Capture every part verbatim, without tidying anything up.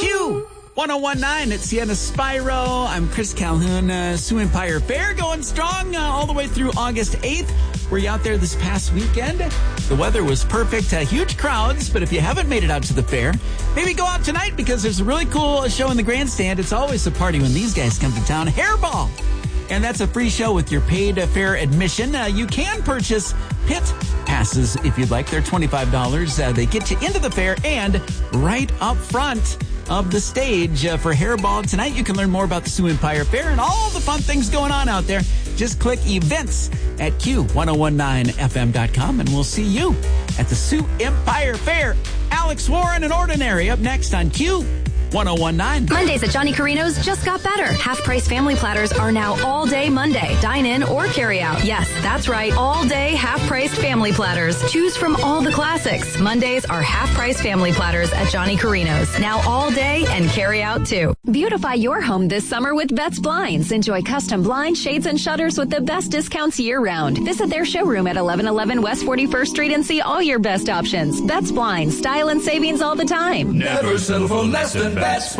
Q one oh one point nine at Sienna Spiro. I'm Chris Calhoun. Uh, Sioux Empire Fair going strong uh, all the way through August eighth. Were you out there this past weekend? The weather was perfect. Uh, huge crowds, but if you haven't made it out to the fair, maybe go out tonight because there's a really cool show in the grandstand. It's always a party when these guys come to town. Hairball! And that's a free show with your paid uh, fair admission. Uh, you can purchase pit passes if you'd like. They're twenty-five dollars. Uh, they get you into the fair and right up front of the stage uh, for Hairball tonight. You can learn more about the Sioux Empire Fair and all the fun things going on out there. Just click events at Q one oh one nine F M dot com and we'll see you at the Sioux Empire Fair. Alex Warren and Ordinary up next on Q one oh one nine. Mondays at Johnny Carino's just got better. Half-price family platters are now all day Monday. Dine in or carry out. Yes, that's right. All day half-priced family platters. Choose from all the classics. Mondays are half-price family platters at Johnny Carino's. Now all day and carry out too. Beautify your home this summer with Betts Blinds. Enjoy custom blinds, shades, and shutters with the best discounts year-round. Visit their showroom at eleven eleven West forty-first Street and see all your best options. Betts Blinds. Style and savings all the time. Never settle for less than Betts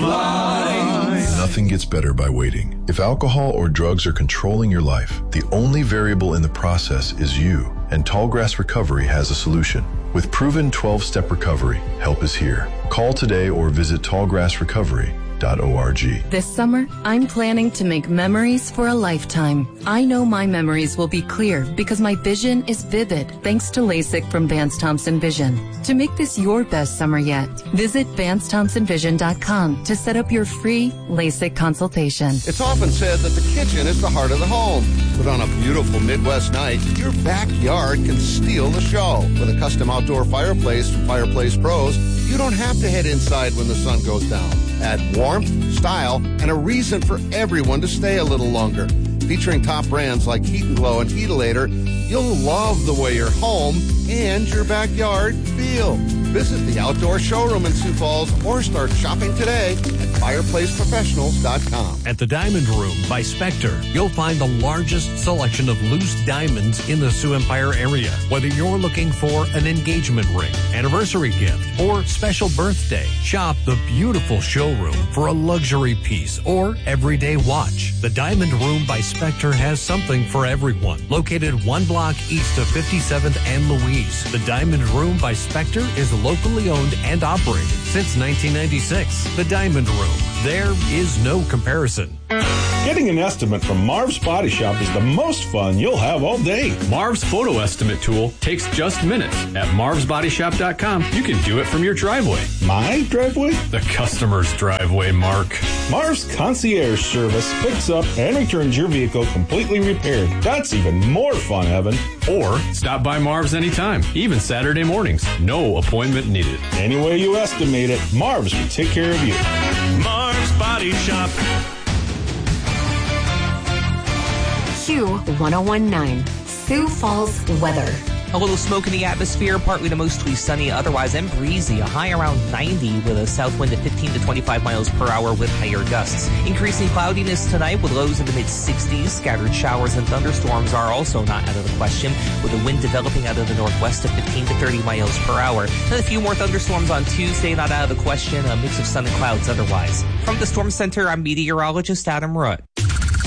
Blinds. Nothing gets better by waiting. If alcohol or drugs are controlling your life, the only variable in the process is you. And Tallgrass Recovery has a solution. With proven twelve-step recovery, help is here. Call today or visit tallgrass recovery dot org. This summer, I'm planning to make memories for a lifetime. I know my memories will be clear because my vision is vivid thanks to LASIK from Vance Thompson Vision. To make this your best summer yet, visit Vance Thompson Vision dot com to set up your free LASIK consultation. It's often said that the kitchen is the heart of the home, but on a beautiful Midwest night, your backyard can steal the show. With a custom outdoor fireplace from Fireplace Pros, you don't have to head inside when the sun goes down. Add warmth, style, and a reason for everyone to stay a little longer. Featuring top brands like Heat and Glow and Heatilator, you'll love the way your home and your backyard feel. Visit the outdoor showroom in Sioux Falls or start shopping today at fireplace professionals dot com. At the Diamond Room by Spectre, you'll find the largest selection of loose diamonds in the Sioux Empire area. Whether you're looking for an engagement ring, anniversary gift, or special birthday, shop the beautiful showroom for a luxury piece or everyday watch. The Diamond Room by Spectre has something for everyone. Located one block east of fifty-seventh and Louise, the Diamond Room by Spectre is locally owned and operated since nineteen ninety-six. The Diamond Room. There is no comparison. Getting an estimate from Marv's Body Shop is the most fun you'll have all day. Marv's photo estimate tool takes just minutes. At marvs body shop dot com, you can do it from your driveway. My driveway? The customer's driveway, Mark. Marv's concierge service picks up and returns your vehicle completely repaired. That's even more fun, Evan. Or stop by Marv's anytime, even Saturday mornings. No appointment needed. Any way you estimate it, Marv's will take care of you. Marv's Body Shop. Q one oh one nine, Sioux Falls weather. A little smoke in the atmosphere, partly to mostly sunny, otherwise and breezy. A high around ninety with a south wind at fifteen to twenty-five miles per hour with higher gusts. Increasing cloudiness tonight with lows in the mid-sixties. Scattered showers and thunderstorms are also not out of the question, with the wind developing out of the northwest at fifteen to thirty miles per hour. Then a few more thunderstorms on Tuesday, not out of the question. A mix of sun and clouds otherwise. From the Storm Center, I'm meteorologist Adam Rutt.